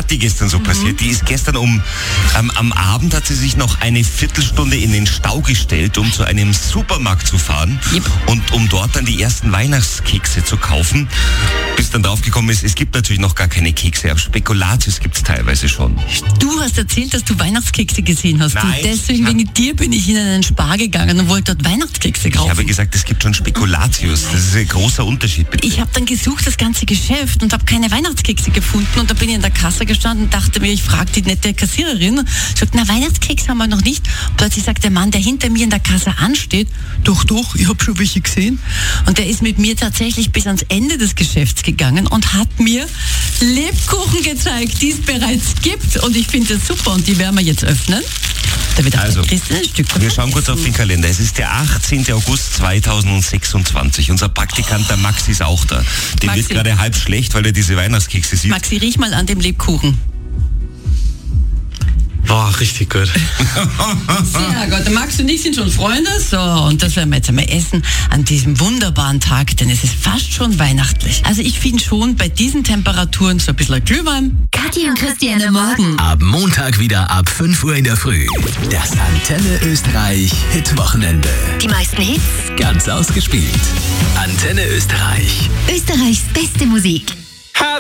Kathi gestern so passiert. Die ist gestern am Abend hat sie sich noch eine Viertelstunde in den Stau gestellt, um zu einem Supermarkt zu fahren und um dort dann die ersten Weihnachtskekse zu kaufen. Bis dann draufgekommen ist, es gibt natürlich noch gar keine Kekse, aber Spekulatius gibt es teilweise schon. Du hast erzählt, dass du Weihnachtskekse gesehen hast. Nein, und deswegen wegen dir bin ich in einen Spar gegangen und wollte dort Weihnachtskekse kaufen. Ich habe gesagt, es gibt schon Spekulatius. Das ist ein großer Unterschied, bitte. Ich habe dann gesucht, das ganze Geschäft, und habe keine Weihnachtskekse gefunden. Und da bin ich in der Kasse gestanden und dachte mir, ich frage die nette Kassiererin. Sagt, na, Weihnachtskekse haben wir noch nicht. Plötzlich sagt der Mann, der hinter mir in der Kasse ansteht, doch, ich habe schon welche gesehen. Und der ist mit mir tatsächlich bis ans Ende des Geschäfts gegangen und hat mir Lebkuchen gezeigt, die es bereits gibt. Und ich finde das super und die werden wir jetzt öffnen. Da wird also, ein Stück wir schauen kurz auf den Kalender. Es ist der 18. August 2026. Unser Praktikant, der Maxi, ist auch da. Dem wird gerade halb schlecht, weil er diese Weihnachtskekse sieht. Maxi, riech mal an dem Lebkuchen. Boah, richtig gut. Sehr gut. Der Max und ich sind schon Freunde. So, und das werden wir jetzt einmal essen an diesem wunderbaren Tag, denn es ist fast schon weihnachtlich. Also ich finde schon bei diesen Temperaturen so ein bisschen Glühwein. Kathi und Christian am Morgen. Ab Montag wieder ab 5 Uhr in der Früh. Das Antenne Österreich Hitwochenende. Die meisten Hits. Ganz ausgespielt. Antenne Österreich. Österreichs beste Musik.